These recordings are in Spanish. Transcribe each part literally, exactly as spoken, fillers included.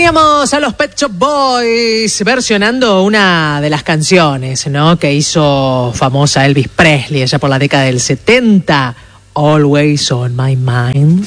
Teníamos a los Pet Shop Boys versionando una de las canciones, ¿no?, que hizo famosa Elvis Presley allá por la década del setenta, Always on My Mind.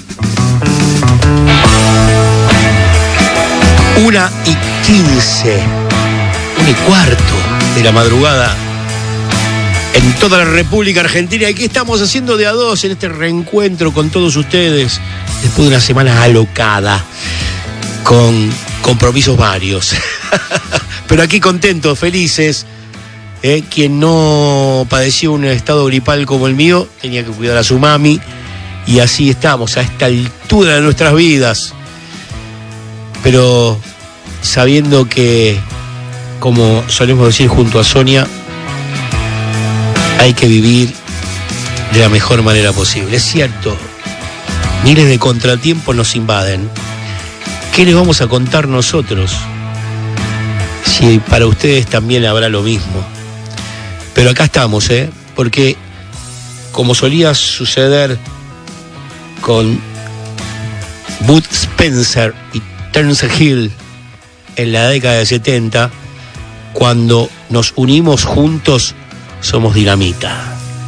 Una y quince, un y cuarto de la madrugada en toda la República Argentina. ¿Y qué estamos haciendo de a dos en este reencuentro con todos ustedes después de una semana alocada con compromisos varios? Pero aquí contentos, felices. ¿eh? Quien no padecía un estado gripal como el mío tenía que cuidar a su mami, y así estamos a esta altura de nuestras vidas, pero sabiendo que, como solemos decir junto a Sonia, hay que vivir de la mejor manera posible. Es cierto, miles de contratiempos nos invaden. ¿Qué les vamos a contar nosotros? Si para ustedes también habrá lo mismo. Pero acá estamos, ¿eh? Porque, como solía suceder con Bud Spencer y Terence Hill en la década de setenta, cuando nos unimos juntos, somos dinamita.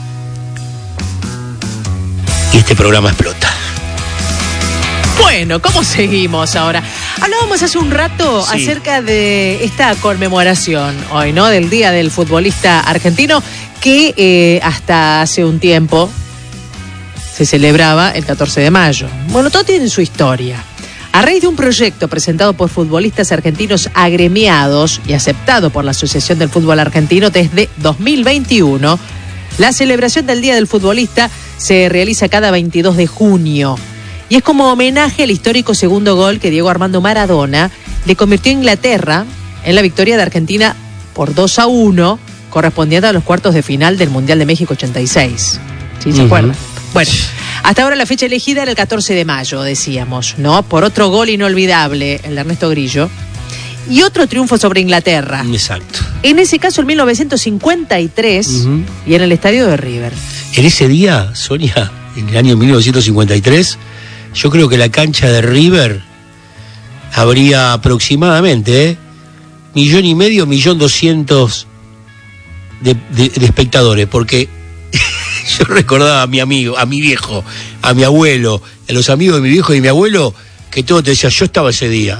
Y este programa explota. Bueno, ¿cómo seguimos ahora? Hablábamos hace un rato sí. acerca de esta conmemoración hoy, ¿no?, del Día del Futbolista Argentino, que eh, hasta hace un tiempo se celebraba el catorce de mayo. Bueno, todo tiene su historia. A raíz de un proyecto presentado por futbolistas argentinos agremiados y aceptado por la Asociación del Fútbol Argentino desde dos mil veintiuno, la celebración del Día del Futbolista se realiza cada veintidós de junio. Y es como homenaje al histórico segundo gol que Diego Armando Maradona le convirtió a Inglaterra en la victoria de Argentina por dos a uno, correspondiendo a los cuartos de final del Mundial de México ochenta y seis. ¿Sí se uh-huh. acuerdan? Bueno, hasta ahora la fecha elegida era el catorce de mayo, decíamos, ¿no? Por otro gol inolvidable, el de Ernesto Grillo, y otro triunfo sobre Inglaterra. Exacto. En ese caso, en mil novecientos cincuenta y tres, uh-huh. y en el estadio de River. En ese día, Sonia, en el año mil novecientos cincuenta y tres, yo creo que la cancha de River habría aproximadamente, ¿eh? millón y medio, millón doscientos de, de, de espectadores, porque yo recordaba a mi amigo, a mi viejo, a mi abuelo, a los amigos de mi viejo y mi abuelo, que todo te decía, yo estaba ese día.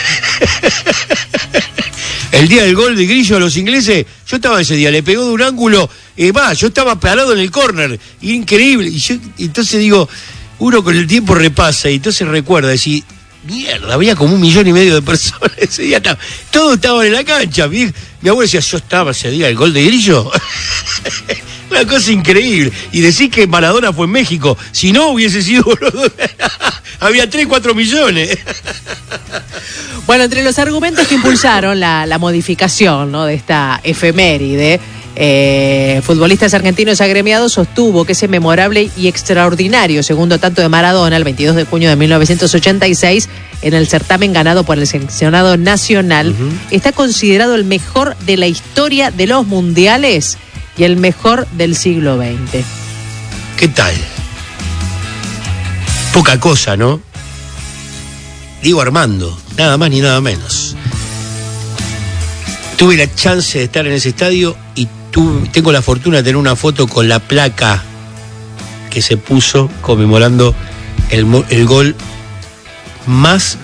El día del gol de Grillo a los ingleses, yo estaba ese día, le pegó de un ángulo, eh, va, yo estaba parado en el córner, increíble. Y yo, entonces digo, uno con el tiempo repasa y entonces recuerda, decir, mierda, había como un millón y medio de personas ese día, todos estaban en la cancha. Mi, mi abuelo decía, yo estaba ese día, el gol de Grillo. Una cosa increíble. Y decir que Maradona fue en México, si no hubiese sido había tres, cuatro millones. Bueno, entre los argumentos que impulsaron la, la modificación, ¿no?, de esta efeméride, eh, futbolistas argentinos agremiados sostuvo que ese memorable y extraordinario segundo tanto de Maradona, el veintidós de junio de mil novecientos ochenta y seis, en el certamen ganado por el seleccionado nacional, uh-huh. está considerado el mejor de la historia de los mundiales y el mejor del siglo veinte. ¿Qué tal? Poca cosa, ¿no? Diego Armando, nada más ni nada menos. Tuve la chance de estar en ese estadio y tuve, tengo la fortuna de tener una foto con la placa que se puso conmemorando el, el gol más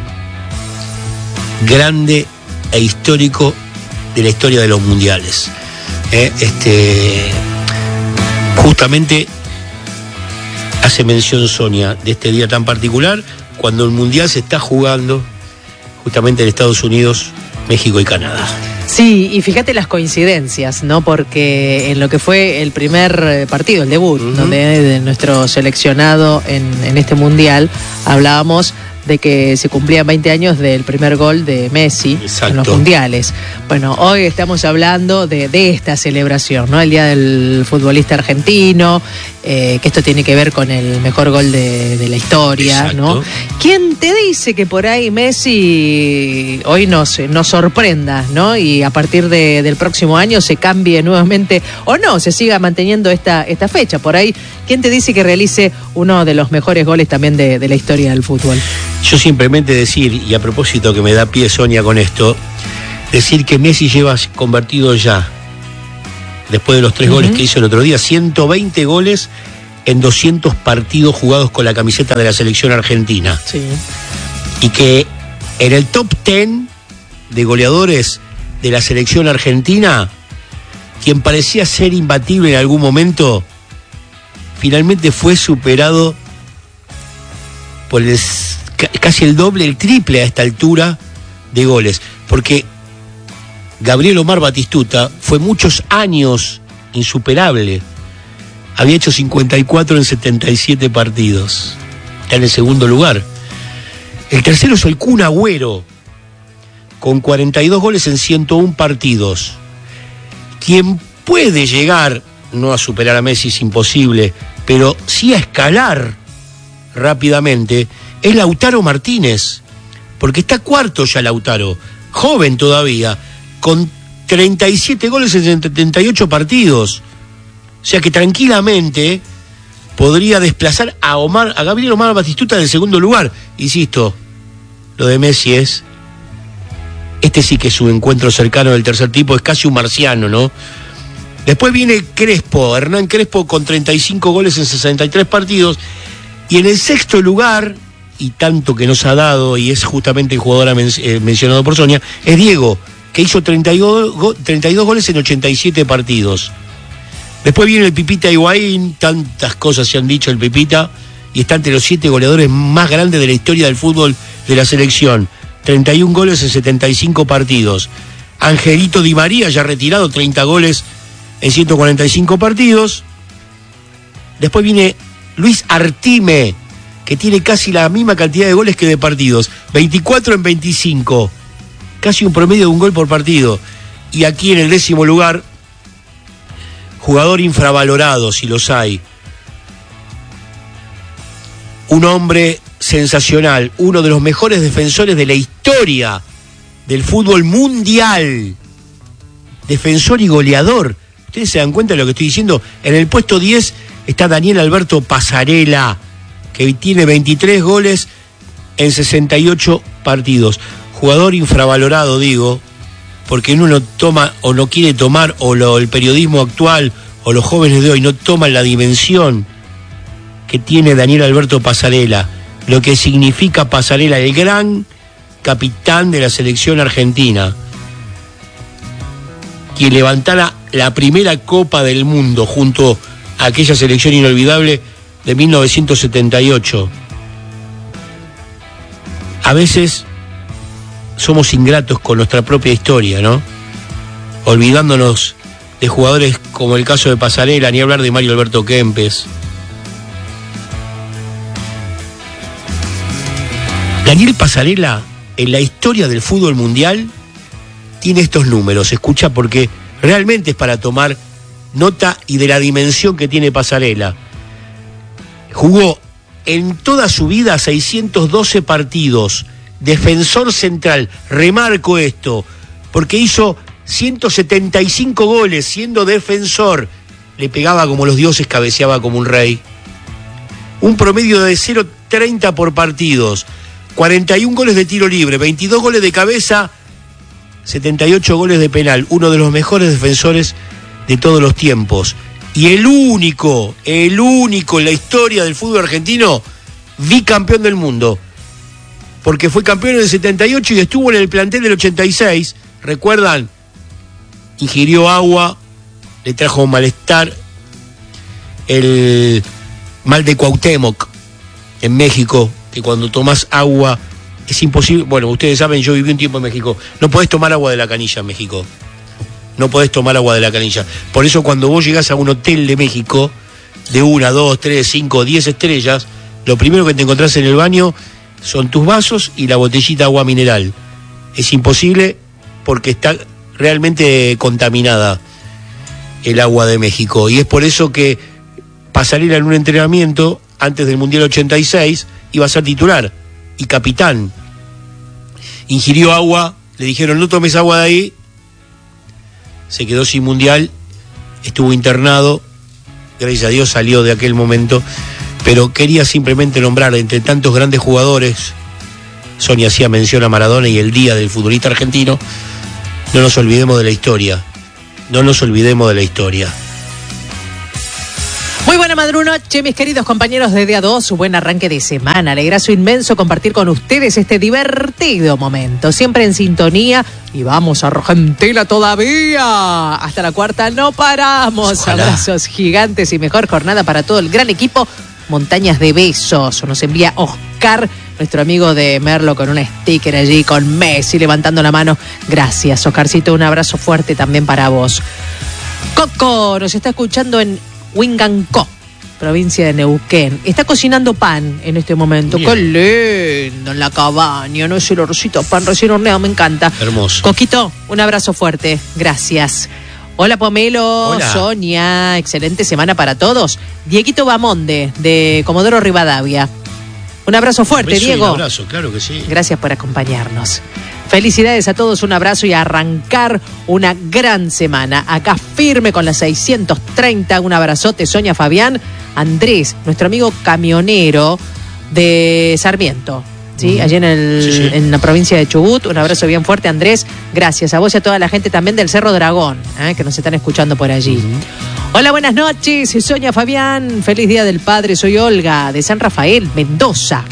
grande e histórico de la historia de los mundiales. Eh, este, justamente hace mención Sonia de este día tan particular, cuando el mundial se está jugando justamente en Estados Unidos, México y Canadá. Sí, y fíjate las coincidencias, ¿no? Porque en lo que fue el primer partido, el debut, uh-huh. donde de nuestro seleccionado en, en este mundial, hablábamos de que se cumplían veinte años del primer gol de Messi. Exacto. En los mundiales. Bueno, hoy estamos hablando de, de esta celebración, ¿no? El Día del Futbolista Argentino, eh, que esto tiene que ver con el mejor gol de, de la historia. Exacto. ¿No? ¿Quién te dice que por ahí Messi hoy nos, nos sorprenda, ¿no? Y a partir de, del próximo año se cambie nuevamente, o no, se siga manteniendo esta, esta fecha? Por ahí, ¿quién te dice que realice uno de los mejores goles también de, de la historia del fútbol? Yo simplemente decir, y a propósito que me da pie Sonia con esto, decir que Messi lleva convertido ya, después de los tres uh-huh. goles que hizo el otro día, ciento veinte goles en doscientos partidos jugados con la camiseta de la selección argentina. Sí. Y que en el top diez de goleadores de la selección argentina, quien parecía ser imbatible en algún momento, finalmente fue superado por el, casi el doble, el triple a esta altura de goles. Porque Gabriel Omar Batistuta fue muchos años insuperable. Había hecho cincuenta y cuatro en setenta y siete partidos. Está en el segundo lugar. El tercero es el Kun Agüero, con cuarenta y dos goles en ciento uno partidos. Quien puede llegar, no a superar a Messi es imposible, pero sí a escalar rápidamente, es Lautaro Martínez. Porque está cuarto ya Lautaro, joven todavía, con treinta y siete goles en setenta y ocho partidos. O sea que tranquilamente podría desplazar a Omar, a Gabriel Omar Batistuta del segundo lugar. Insisto, lo de Messi es, este sí que es un encuentro cercano del tercer tipo, es casi un marciano, ¿no? Después viene Crespo, Hernán Crespo con treinta y cinco goles en sesenta y tres partidos. Y en el sexto lugar, y tanto que nos ha dado, y es justamente el jugador men- eh, mencionado por Sonia, es Diego, que hizo treinta y dos, go- treinta y dos goles en ochenta y siete partidos. Después viene el Pipita Higuaín, tantas cosas se han dicho el Pipita, y está entre los siete goleadores más grandes de la historia del fútbol de la selección. treinta y un goles en setenta y cinco partidos. Angelito Di María, ya retirado, treinta goles en ciento cuarenta y cinco partidos. Después viene Luis Artime, que tiene casi la misma cantidad de goles que de partidos. veinticuatro en veinticinco. Casi un promedio de un gol por partido. Y aquí en el décimo lugar, jugador infravalorado, si los hay. Un hombre sensacional, uno de los mejores defensores de la historia del fútbol mundial. Defensor y goleador. Ustedes se dan cuenta de lo que estoy diciendo. En el puesto diez está Daniel Alberto Pasarela, que tiene veintitrés goles en sesenta y ocho partidos. Jugador infravalorado, digo, porque uno no toma o no quiere tomar, o lo, el periodismo actual o los jóvenes de hoy no toman la dimensión que tiene Daniel Alberto Pasarela, lo que significa Pasarela, el gran capitán de la selección argentina, quien levantara la primera Copa del Mundo junto a aquella selección inolvidable de mil novecientos setenta y ocho. A veces somos ingratos con nuestra propia historia, ¿no? Olvidándonos de jugadores como el caso de Pasarela, ni hablar de Mario Alberto Kempes. Daniel Pasarela, en la historia del fútbol mundial, tiene estos números. Escucha, porque realmente es para tomar nota y de la dimensión que tiene Pasarela. Jugó en toda su vida seiscientos doce partidos, defensor central. Remarco esto, porque hizo ciento setenta y cinco goles siendo defensor. Le pegaba como los dioses, cabeceaba como un rey. Un promedio de cero punto treinta por partidos. cuarenta y un goles de tiro libre, veintidós goles de cabeza, setenta y ocho goles de penal. Uno de los mejores defensores de todos los tiempos. Y el único, el único en la historia del fútbol argentino bicampeón del mundo. Porque fue campeón en el setenta y ocho y estuvo en el plantel del ochenta y seis. ¿Recuerdan? Ingirió agua, le trajo un malestar, el mal de Cuauhtémoc en México, que cuando tomás agua es imposible. Bueno, ustedes saben, yo viví un tiempo en México. No podés tomar agua de la canilla en México. No podés tomar agua de la canilla. Por eso cuando vos llegás a un hotel de México, de una, dos, tres, cinco, diez estrellas, lo primero que te encontrás en el baño son tus vasos y la botellita de agua mineral. Es imposible porque está realmente contaminada el agua de México. Y es por eso que Pasarela en un entrenamiento, antes del Mundial ochenta y seis, iba a ser titular y capitán. Ingirió agua, le dijeron no tomes agua de ahí, se quedó sin Mundial, estuvo internado, gracias a Dios salió de aquel momento, pero quería simplemente nombrar entre tantos grandes jugadores Sonia hacía mención a Maradona y el día del futbolista argentino, no nos olvidemos de la historia. No nos olvidemos de la historia. Muy buena madrunoche, mis queridos compañeros de Día dos, buen arranque de semana. Alegrazo inmenso compartir con ustedes este divertido momento. Siempre en sintonía y vamos a Argentina todavía. Hasta la cuarta no paramos. Ojalá. Abrazos gigantes y mejor jornada para todo el gran equipo. Montañas de besos. Nos envía Oscar, nuestro amigo de Merlo, con un sticker allí, con Messi levantando la mano. Gracias, Oscarcito. Un abrazo fuerte también para vos. Coco nos está escuchando en Huingancó, provincia de Neuquén. Está cocinando pan en este momento. Bien. Qué lindo, en la cabaña, ¿no? Ese olorcito, pan recién horneado, me encanta. Hermoso. Coquito, un abrazo fuerte. Gracias. Hola, Pomelo. Hola. Sonia, excelente semana para todos. Dieguito Bamonde, de Comodoro Rivadavia. Un abrazo fuerte, Un beso y Diego. un abrazo, claro que sí. Gracias por acompañarnos. Felicidades a todos, un abrazo y a arrancar una gran semana. Acá firme con las seiscientos treinta, un abrazote, Sonia, Fabián, Andrés, nuestro amigo camionero de Sarmiento, ¿sí? Uh-huh. Allí en, el, sí, sí. en la provincia de Chubut. Un abrazo bien fuerte, Andrés. Gracias a vos y a toda la gente también del Cerro Dragón, ¿eh? que nos están escuchando por allí. Uh-huh. Hola, buenas noches, Sonia, Fabián. Feliz Día del Padre, soy Olga de San Rafael, Mendoza.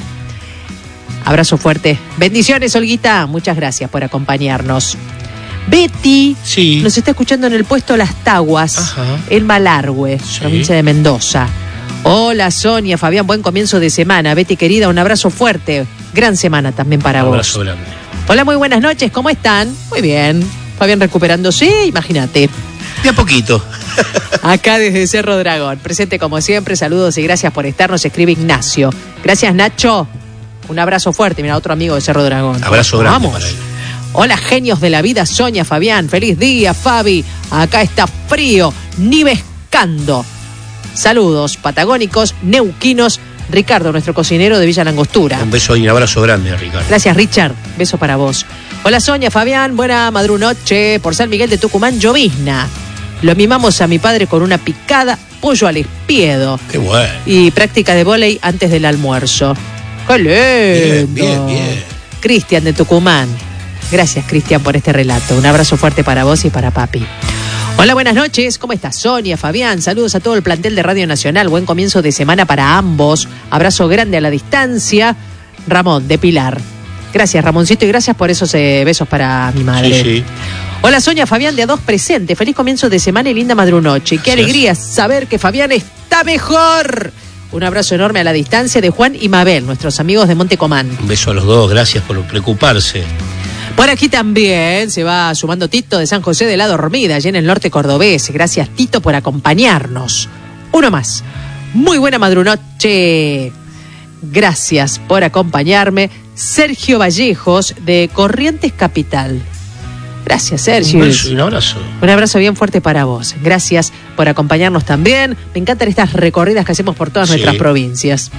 Abrazo fuerte. Bendiciones, Olguita. Muchas gracias por acompañarnos. Betty sí. nos está escuchando en el puesto Las Taguas, Ajá. en Malargüe, sí. provincia de Mendoza. Hola, Sonia, Fabián, buen comienzo de semana. Betty, querida, un abrazo fuerte. Gran semana también para un vos. Abrazo grande. Hola, muy buenas noches. ¿Cómo están? Muy bien. Fabián recuperándose, imagínate. De a poquito. Acá desde Cerro Dragón. Presente como siempre. Saludos y gracias por estar. Nos escribe Ignacio. Gracias, Nacho. Un abrazo fuerte, mira, otro amigo de Cerro Dragón. Abrazo grande. Vamos. Para él. Hola, genios de la vida, Sonia, Fabián. Feliz día, Fabi. Acá está frío, nivescando. Saludos patagónicos, neuquinos. Ricardo, nuestro cocinero de Villa Langostura. Un beso y un abrazo grande, Ricardo. Gracias, Richard. Beso para vos. Hola, Sonia, Fabián. Buena madrunoche. Por San Miguel de Tucumán, llovizna. Lo mimamos a mi padre con una picada, pollo al espiedo. Qué bueno. Y práctica de vóley antes del almuerzo. ¡Qué lindo! Bien, bien, bien. Cristian de Tucumán. Gracias, Cristian, por este relato. Un abrazo fuerte para vos y para papi. Hola, buenas noches. ¿Cómo estás, Sonia, Fabián? Saludos a todo el plantel de Radio Nacional. Buen comienzo de semana para ambos. Abrazo grande a la distancia. Ramón, de Pilar. Gracias, Ramoncito, y gracias por esos eh, besos para mi madre. Sí, sí. Hola, Sonia, Fabián, de A dos presente. Feliz comienzo de semana y linda madrunoche. Qué alegría saber que Fabián está mejor. Un abrazo enorme a la distancia de Juan y Mabel, nuestros amigos de Montecomán. Un beso a los dos, gracias por preocuparse. Por aquí también se va sumando Tito de San José de la Dormida, allí en el norte cordobés. Gracias, Tito, por acompañarnos. Uno más. Muy buena madrunoche. Gracias por acompañarme. Sergio Vallejos, de Corrientes Capital. Gracias, Sergio. Un beso y un abrazo. Un abrazo bien fuerte para vos. Gracias por acompañarnos también. Me encantan estas recorridas que hacemos por todas sí. nuestras provincias.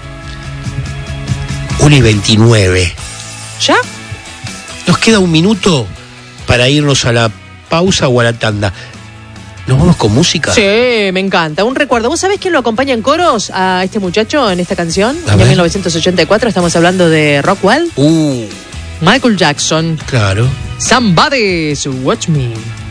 una y veintinueve. ¿Ya? Nos queda un minuto para irnos a la pausa o a la tanda. ¿Nos vamos con música? Sí, me encanta. Un recuerdo. ¿Vos sabés quién lo acompaña en coros a este muchacho en esta canción? A en ver. mil novecientos ochenta y cuatro estamos hablando de Rockwell. Uh, Michael Jackson. claro. Somebody's Watch Me.